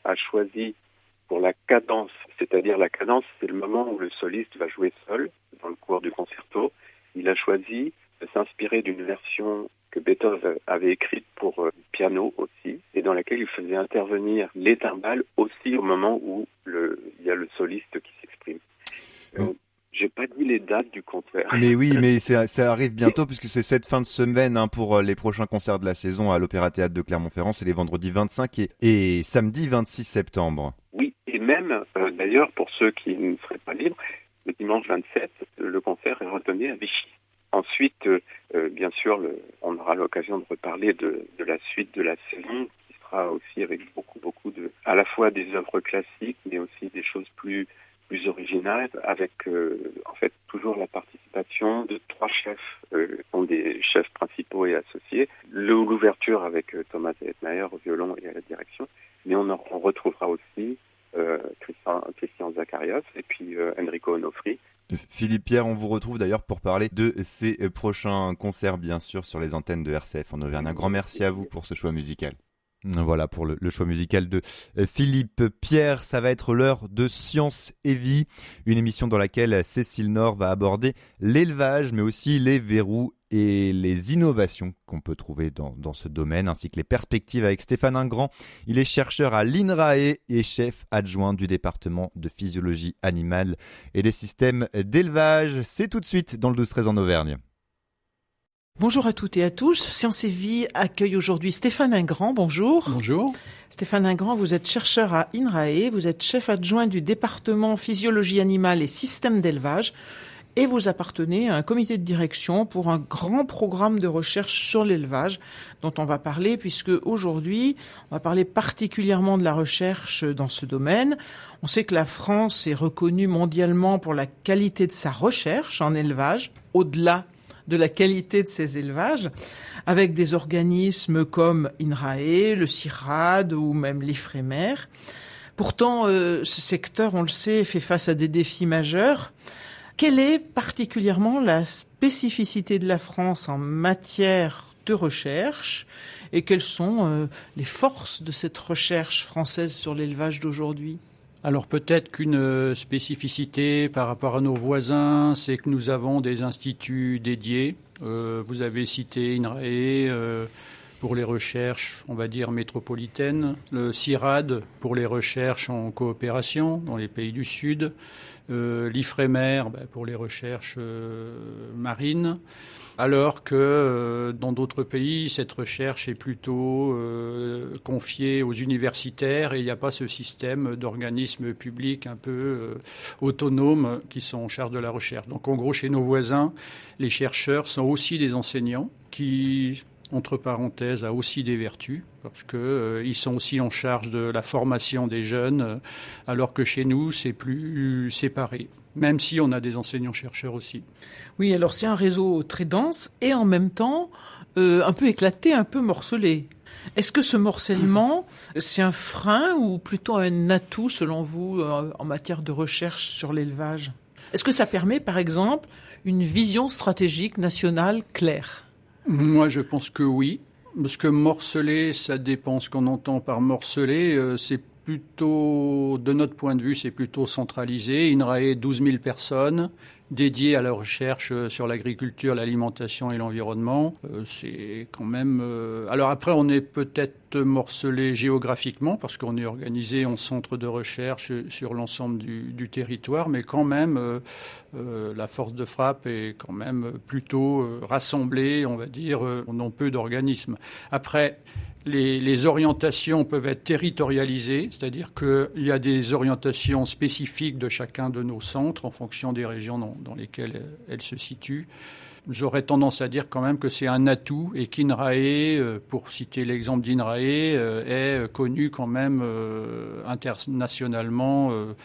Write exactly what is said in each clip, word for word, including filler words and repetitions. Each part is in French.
a choisi pour la cadence, c'est-à-dire la cadence, c'est le moment où le soliste va jouer seul dans le cours du concerto. Il a choisi de s'inspirer d'une version que Beethoven avait écrite pour euh, piano aussi, et dans laquelle il faisait intervenir les timbales aussi au moment où le, il y a le soliste qui s'exprime. Euh, oh. J'ai pas dit les dates du concert. Mais oui, mais c'est, ça arrive bientôt puisque c'est cette fin de semaine hein, pour les prochains concerts de la saison à l'Opéra Théâtre de Clermont-Ferrand. C'est les vendredis vingt-cinq et, et samedi vingt-six septembre. Oui, et même euh, d'ailleurs pour ceux qui ne seraient pas libres, le dimanche vingt-sept, le concert est retenu à Vichy. Ensuite, euh, euh, bien sûr, le, on aura l'occasion de reparler de, de la suite de la saison, qui sera aussi avec beaucoup, beaucoup de, à la fois des œuvres classiques, mais aussi des choses plus, plus originales, avec euh, en fait toujours la participation de trois chefs, euh, qui sont des chefs principaux et associés. Le, l'ouverture avec euh, Thomas Hetmayer au violon et à la direction, mais on, en, on retrouvera aussi euh, Christian, Christian Zacharias et puis euh, Enrico Onofri. Philippe Pierre, on vous retrouve d'ailleurs pour parler de ces prochains concerts, bien sûr, sur les antennes de R C F en Auvergne. Un grand merci à vous pour ce choix musical. Voilà pour le, le choix musical de Philippe Pierre. Ça va être l'heure de Science et Vie, une émission dans laquelle Cécile Nord va aborder l'élevage, mais aussi les verrous et les innovations qu'on peut trouver dans, dans ce domaine, ainsi que les perspectives avec Stéphane Ingrand. Il est chercheur à l'INRAE et chef adjoint du département de physiologie animale et des systèmes d'élevage. C'est tout de suite dans le douze treize en Auvergne. Bonjour à toutes et à tous. Science et Vie accueille aujourd'hui Stéphane Ingrand. Bonjour. Bonjour. Stéphane Ingrand, vous êtes chercheur à INRAE, vous êtes chef adjoint du département physiologie animale et systèmes d'élevage et vous appartenez à un comité de direction pour un grand programme de recherche sur l'élevage dont on va parler puisque aujourd'hui, on va parler particulièrement de la recherche dans ce domaine. On sait que la France est reconnue mondialement pour la qualité de sa recherche en élevage, au-delà de la qualité de ces élevages, avec des organismes comme INRAE, le CIRAD ou même l'IFREMER. Pourtant, euh, ce secteur, on le sait, fait face à des défis majeurs. Quelle est particulièrement la spécificité de la France en matière de recherche et quelles sont euh, les forces de cette recherche française sur l'élevage d'aujourd'hui ? Alors peut-être qu'une spécificité par rapport à nos voisins, c'est que nous avons des instituts dédiés. Euh, vous avez cité INRAE euh, pour les recherches, on va dire, métropolitaines, le CIRAD pour les recherches en coopération dans les pays du Sud, euh, l'IFREMER ben, pour les recherches euh, marines. Alors que euh, dans d'autres pays, cette recherche est plutôt euh, confiée aux universitaires et il n'y a pas ce système d'organismes publics un peu euh, autonomes qui sont en charge de la recherche. Donc en gros, chez nos voisins, les chercheurs sont aussi des enseignants qui, entre parenthèses, a aussi des vertus parce qu'ils euh, sont aussi en charge de la formation des jeunes, euh, alors que chez nous, c'est plus séparé. Même si on a des enseignants-chercheurs aussi. Oui, alors c'est un réseau très dense et en même temps euh, un peu éclaté, un peu morcelé. Est-ce que ce morcellement, c'est un frein ou plutôt un atout selon vous euh, en matière de recherche sur l'élevage ? Est-ce que ça permet par exemple une vision stratégique nationale claire ? Moi je pense que oui, parce que morceler, ça dépend ce qu'on entend par morceler, euh, c'est plutôt, de notre point de vue, c'est plutôt centralisé. INRAE, douze mille personnes dédiées à la recherche sur l'agriculture, l'alimentation et l'environnement. Euh, c'est quand même... Euh... Alors après, on est peut-être morcelé géographiquement parce qu'on est organisé en centre de recherche sur l'ensemble du, du territoire, mais quand même, euh, euh, la force de frappe est quand même plutôt euh, rassemblée, on va dire, euh, non peu d'organismes. Après... Les, les orientations peuvent être territorialisées, c'est-à-dire qu'il y a des orientations spécifiques de chacun de nos centres en fonction des régions dans, dans lesquelles elles se situent. J'aurais tendance à dire quand même que c'est un atout et qu'INRAE, pour citer l'exemple d'INRAE, est connu quand même internationalement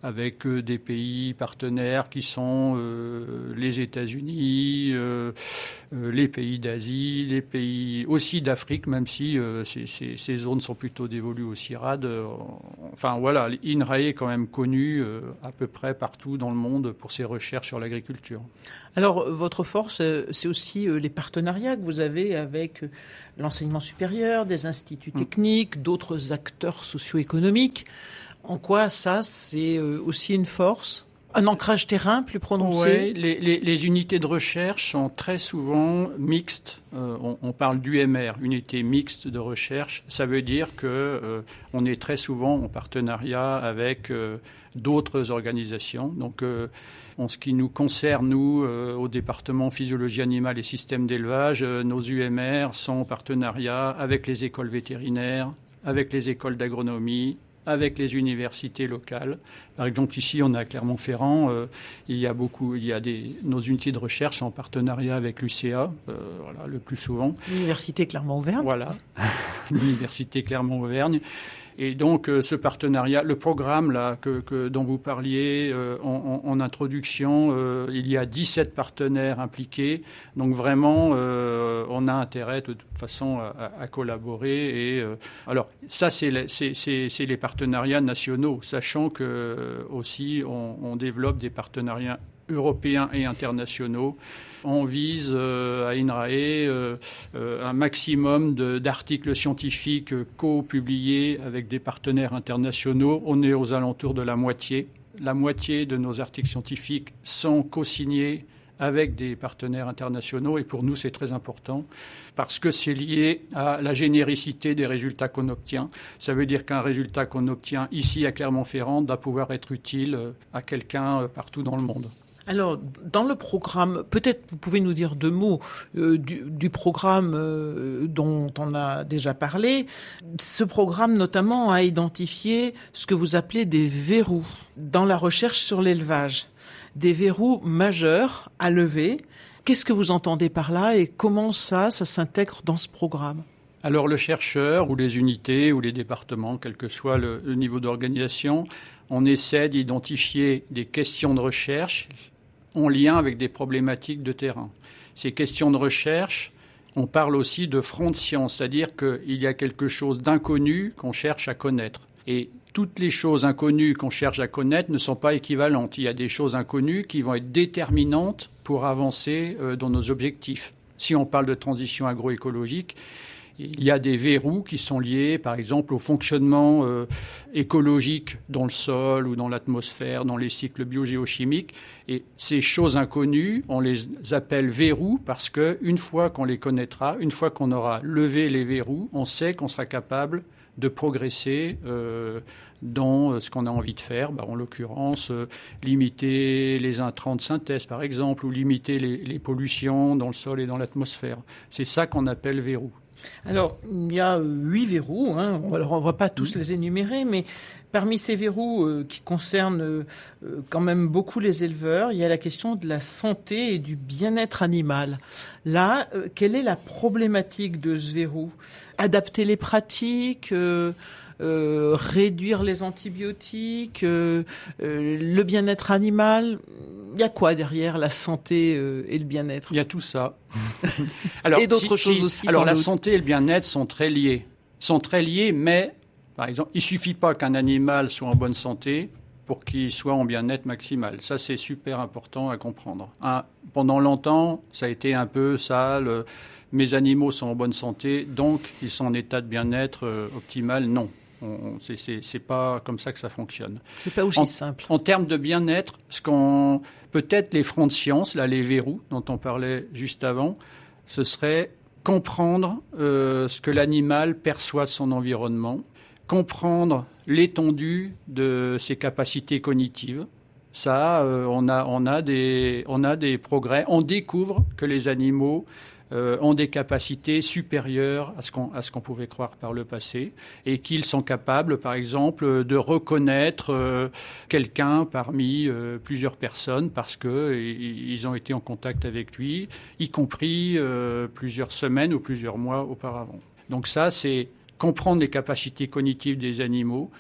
avec euh, des pays partenaires qui sont euh, les États-Unis, euh, euh, les pays d'Asie, les pays aussi d'Afrique, même si euh, ces, ces, ces zones sont plutôt dévolues au CIRAD. Euh, enfin voilà, INRAE est quand même connu euh, à peu près partout dans le monde pour ses recherches sur l'agriculture. Alors, votre force, c'est aussi les partenariats que vous avez avec l'enseignement supérieur, des instituts techniques, mmh. d'autres acteurs socio-économiques. En quoi ça, c'est aussi une force ? Un ancrage terrain plus prononcé ? Oui, les, les, les unités de recherche sont très souvent mixtes. Euh, on, on parle d'U M R, unité mixte de recherche. Ça veut dire que euh, on est très souvent en partenariat avec euh, d'autres organisations. Donc, euh, en ce qui nous concerne, nous, euh, au département physiologie animale et système d'élevage, euh, nos U M R sont en partenariat avec les écoles vétérinaires, avec les écoles d'agronomie, avec les universités locales. Par exemple, ici, on est à Clermont-Ferrand. Euh, il y a beaucoup, il y a des, nos unités de recherche en partenariat avec l'U C A, euh, voilà, le plus souvent. L'université Clermont-Auvergne. Voilà, l'université Clermont-Auvergne. Et donc, euh, ce partenariat, le programme là que, que dont vous parliez euh, en, en, en introduction, euh, il y a dix-sept partenaires impliqués. Donc vraiment, euh, on a intérêt de toute façon à, à collaborer. Et euh, alors, ça, c'est, c'est, c'est, c'est les partenariats nationaux, sachant que euh, aussi on, on développe des partenariats européens et internationaux. On vise euh, à INRAE euh, euh, un maximum de, d'articles scientifiques euh, co-publiés avec des partenaires internationaux. On est aux alentours de la moitié. La moitié de nos articles scientifiques sont co-signés avec des partenaires internationaux et pour nous c'est très important parce que c'est lié à la généricité des résultats qu'on obtient. Ça veut dire qu'un résultat qu'on obtient ici à Clermont-Ferrand doit pouvoir être utile à quelqu'un partout dans le monde. Alors, dans le programme, peut-être vous pouvez nous dire deux mots euh, du, du programme euh, dont on a déjà parlé. Ce programme, notamment, a identifié ce que vous appelez des verrous dans la recherche sur l'élevage. Des verrous majeurs à lever. Qu'est-ce que vous entendez par là et comment ça, ça s'intègre dans ce programme ? Alors, le chercheur ou les unités ou les départements, quel que soit le, le niveau d'organisation, on essaie d'identifier des questions de recherche en lien avec des problématiques de terrain. Ces questions de recherche, on parle aussi de front de science, c'est-à-dire qu'il y a quelque chose d'inconnu qu'on cherche à connaître. Et toutes les choses inconnues qu'on cherche à connaître ne sont pas équivalentes. Il y a des choses inconnues qui vont être déterminantes pour avancer dans nos objectifs. Si on parle de transition agroécologique, il y a des verrous qui sont liés, par exemple, au fonctionnement euh, écologique dans le sol ou dans l'atmosphère, dans les cycles biogéochimiques. Et ces choses inconnues, on les appelle verrous parce qu'une fois qu'on les connaîtra, une fois qu'on aura levé les verrous, on sait qu'on sera capable de progresser euh, dans ce qu'on a envie de faire. Bah, en l'occurrence, euh, limiter les intrants de synthèse, par exemple, ou limiter les, les pollutions dans le sol et dans l'atmosphère. C'est ça qu'on appelle verrous. Alors, il y a huit verrous, hein. Alors, on ne va pas tous les énumérer, mais parmi ces verrous euh, qui concernent euh, quand même beaucoup les éleveurs, il y a la question de la santé et du bien-être animal. Là, euh, quelle est la problématique de ce verrou ? Adapter les pratiques, euh, euh, réduire les antibiotiques, euh, euh, le bien-être animal. Il y a quoi derrière la santé euh, et le bien-être ? Il y a tout ça. Alors, et d'autres si, choses si, aussi. Alors la doute. santé et le bien-être sont très liés. Sont très liés, mais par exemple, il suffit pas qu'un animal soit en bonne santé pour qu'il soit en bien-être maximal. Ça, c'est super important à comprendre. Hein, pendant longtemps, ça a été un peu ça. Le, mes animaux sont en bonne santé, donc ils sont en état de bien-être euh, optimal. Non. On, c'est, c'est, c'est pas comme ça que ça fonctionne. C'est pas aussi en, simple. En termes de bien-être, ce qu'on, peut-être les fronts de science, là, les verrous dont on parlait juste avant, ce serait comprendre euh, ce que l'animal perçoit de son environnement, comprendre l'étendue de ses capacités cognitives. Ça, euh, on a, on a des, on a des progrès. On découvre que les animaux Euh, ont des capacités supérieures à ce qu'on, à ce qu'on pouvait croire par le passé et qu'ils sont capables, par exemple, de reconnaître euh, quelqu'un parmi euh, plusieurs personnes parce qu'ils ont été en contact avec lui, y compris euh, plusieurs semaines ou plusieurs mois auparavant. Donc ça, c'est comprendre les capacités cognitives des animaux.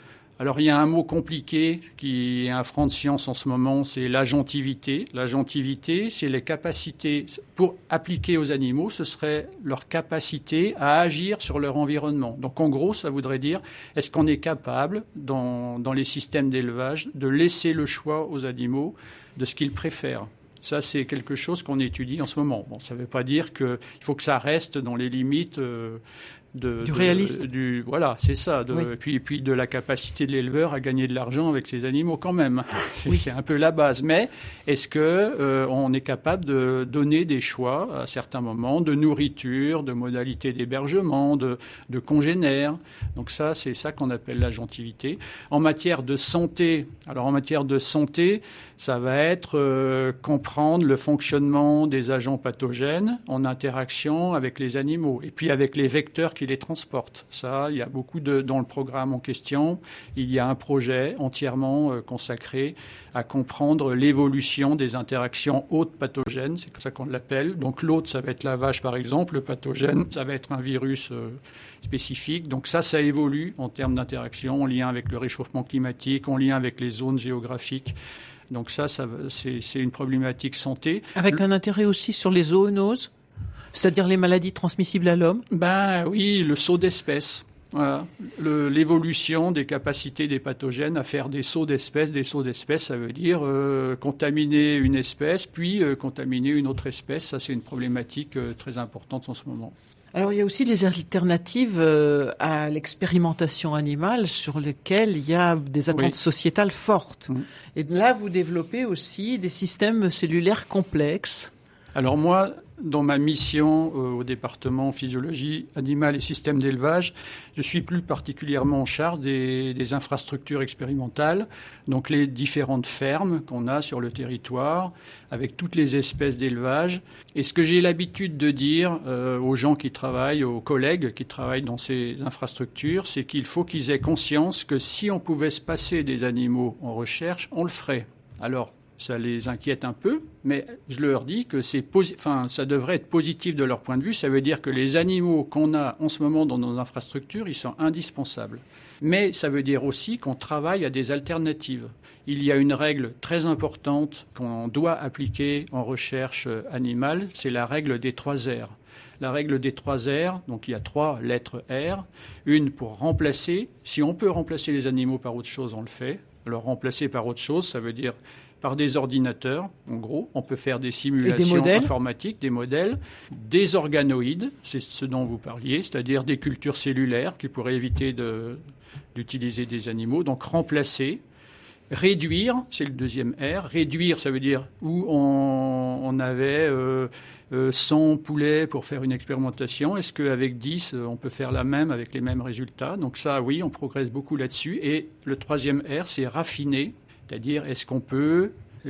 Alors, il y a un mot compliqué qui est un franc de science en ce moment, c'est l'agentivité. L'agentivité, c'est les capacités, pour appliquer aux animaux, ce serait leur capacité à agir sur leur environnement. Donc, en gros, ça voudrait dire, est-ce qu'on est capable, dans, dans les systèmes d'élevage, de laisser le choix aux animaux de ce qu'ils préfèrent ? Ça, c'est quelque chose qu'on étudie en ce moment. Bon, ça ne veut pas dire qu'il faut que ça reste dans les limites... Euh, De, du de, réaliste. Du, voilà, c'est ça. De, oui. puis, puis de la capacité de l'éleveur à gagner de l'argent avec ses animaux quand même. C'est, oui. c'est un peu la base. Mais est-ce que euh, on est capable de donner des choix à certains moments de nourriture, de modalités d'hébergement, de, de congénères. Donc ça, c'est ça qu'on appelle l'agentivité. En matière de santé, alors en matière de santé, ça va être euh, comprendre le fonctionnement des agents pathogènes en interaction avec les animaux et puis avec les vecteurs qui les transportent. Ça, il y a beaucoup de dans le programme en question. Il y a un projet entièrement euh, consacré à comprendre l'évolution des interactions hôtes pathogènes. C'est comme ça qu'on l'appelle. Donc l'hôte, ça va être la vache par exemple. Le pathogène, ça va être un virus euh, spécifique. Donc ça, ça évolue en termes d'interaction, en lien avec le réchauffement climatique, en lien avec les zones géographiques. Donc ça, ça c'est, c'est une problématique santé. Avec un intérêt aussi sur les zoonoses, c'est-à-dire les maladies transmissibles à l'homme. Ben oui, le saut d'espèces. Voilà. Le, l'évolution des capacités des pathogènes à faire des sauts d'espèces. Des sauts d'espèces, ça veut dire euh, contaminer une espèce, puis euh, contaminer une autre espèce. Ça, c'est une problématique euh, très importante en ce moment. Alors, il y a aussi les alternatives euh, à l'expérimentation animale sur lesquelles il y a des attentes oui. sociétales fortes. Mmh. Et là, vous développez aussi des systèmes cellulaires complexes. Alors moi, dans ma mission euh, au département physiologie animale et système d'élevage, je suis plus particulièrement en charge des, des infrastructures expérimentales, donc les différentes fermes qu'on a sur le territoire, avec toutes les espèces d'élevage. Et ce que j'ai l'habitude de dire euh, aux gens qui travaillent, aux collègues qui travaillent dans ces infrastructures, c'est qu'il faut qu'ils aient conscience que si on pouvait se passer des animaux en recherche, on le ferait. Alors, ça les inquiète un peu, mais je leur dis que c'est posi- enfin, ça devrait être positif de leur point de vue. Ça veut dire que les animaux qu'on a en ce moment dans nos infrastructures, ils sont indispensables. Mais ça veut dire aussi qu'on travaille à des alternatives. Il y a une règle très importante qu'on doit appliquer en recherche animale, c'est la règle des trois R. La règle des trois R, donc il y a trois lettres R. Une pour remplacer. Si on peut remplacer les animaux par autre chose, on le fait. Alors remplacer par autre chose, ça veut dire par des ordinateurs, en gros. On peut faire des simulations des informatiques, des modèles, des organoïdes, c'est ce dont vous parliez, c'est-à-dire des cultures cellulaires qui pourraient éviter de, d'utiliser des animaux. Donc remplacer, réduire, c'est le deuxième R. Réduire, ça veut dire où on, on avait euh, euh, cent poulets pour faire une expérimentation. Est-ce qu'avec dix, on peut faire la même avec les mêmes résultats ? Donc ça, oui, on progresse beaucoup là-dessus. Et le troisième R, c'est raffiner. C'est-à-dire, est-ce qu'on peut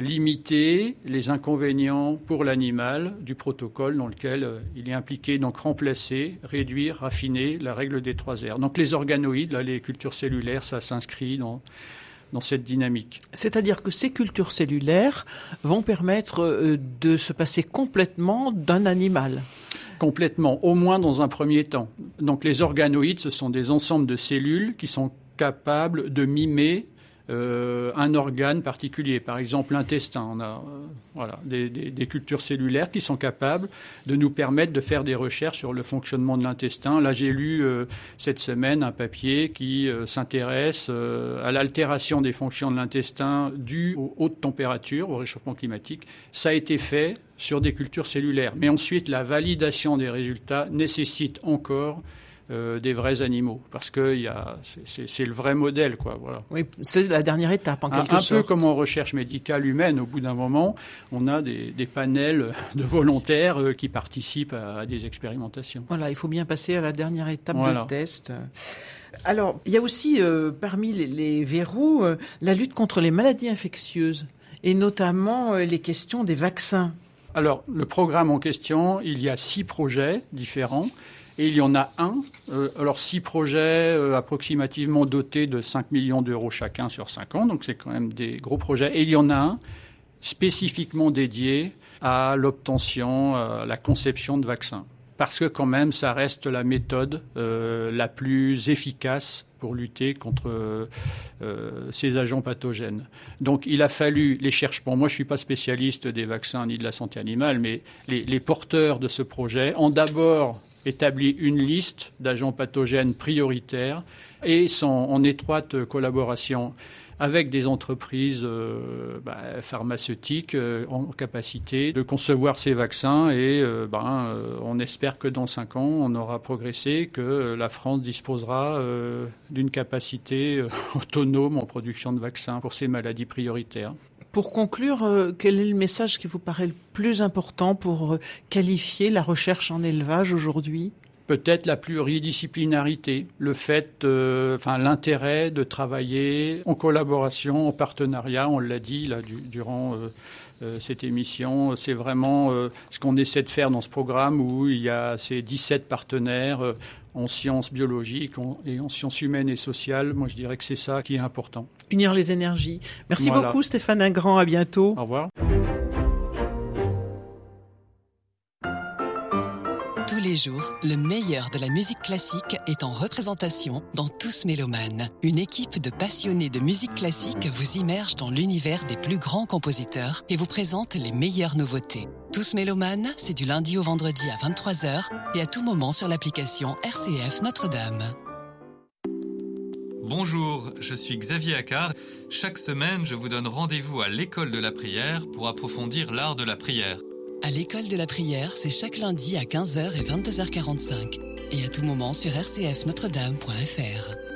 limiter les inconvénients pour l'animal du protocole dans lequel euh, il est impliqué, donc remplacer, réduire, raffiner la règle des trois R. Donc les organoïdes, là, les cultures cellulaires, ça s'inscrit dans, dans cette dynamique. C'est-à-dire que ces cultures cellulaires vont permettre euh, de se passer complètement d'un animal. Complètement, au moins dans un premier temps. Donc les organoïdes, ce sont des ensembles de cellules qui sont capables de mimer Euh, un organe particulier, par exemple l'intestin. On a euh, voilà, des, des, des cultures cellulaires qui sont capables de nous permettre de faire des recherches sur le fonctionnement de l'intestin. Là, j'ai lu euh, cette semaine un papier qui euh, s'intéresse euh, à l'altération des fonctions de l'intestin dues aux hautes températures, au réchauffement climatique. Ça a été fait sur des cultures cellulaires. Mais ensuite, la validation des résultats nécessite encore Euh, des vrais animaux, parce que y a, c'est, c'est, c'est le vrai modèle, quoi. Voilà. Oui, c'est la dernière étape, en un, quelque un sorte. Un peu comme en recherche médicale humaine, au bout d'un moment, on a des, des panels de volontaires euh, qui participent à, à des expérimentations. Voilà, il faut bien passer à la dernière étape voilà. de test. Alors, il y a aussi, euh, parmi les, les verrous, euh, la lutte contre les maladies infectieuses, et notamment euh, les questions des vaccins. Alors, le programme en question, il y a six projets différents. Et il y en a un, euh, alors six projets euh, approximativement dotés de cinq millions d'euros chacun sur cinq ans, donc c'est quand même des gros projets. Et il y en a un spécifiquement dédié à l'obtention, à la conception de vaccins. parce que quand même, ça reste la méthode euh, la plus efficace pour lutter contre euh, ces agents pathogènes. Donc, il a fallu les chercheurs. Bon, moi, je ne suis pas spécialiste des vaccins ni de la santé animale, mais les, les porteurs de ce projet ont d'abord établi une liste d'agents pathogènes prioritaires et sont en étroite collaboration avec des entreprises euh, bah, pharmaceutiques euh, en capacité de concevoir ces vaccins et euh, ben, euh, on espère que dans cinq ans, on aura progressé, que la France disposera euh, d'une capacité euh, autonome en production de vaccins pour ces maladies prioritaires. Pour conclure, euh, quel est le message qui vous paraît le plus important pour euh, qualifier la recherche en élevage aujourd'hui ? Peut-être la pluridisciplinarité, le fait, euh, enfin l'intérêt de travailler en collaboration, en partenariat. On l'a dit là du, durant euh, euh, cette émission, c'est vraiment euh, ce qu'on essaie de faire dans ce programme où il y a ces dix-sept partenaires euh, en sciences biologiques et en sciences humaines et sociales. Moi, je dirais que c'est ça qui est important. Unir les énergies. Merci voilà. beaucoup, Stéphane Ingrand. À bientôt. Au revoir. Tous les jours, le meilleur de la musique classique est en représentation dans Tous Mélomanes. Une équipe de passionnés de musique classique vous immerge dans l'univers des plus grands compositeurs et vous présente les meilleures nouveautés. Tous Mélomanes, c'est du lundi au vendredi à vingt-trois heures et à tout moment sur l'application R C F Notre-Dame. Bonjour, je suis Xavier Accard. Chaque semaine, je vous donne rendez-vous à l'école de la prière pour approfondir l'art de la prière. À l'école de la prière, c'est chaque lundi à quinze heures et vingt-deux heures quarante-cinq. Et à tout moment sur r c f notre dame point f r.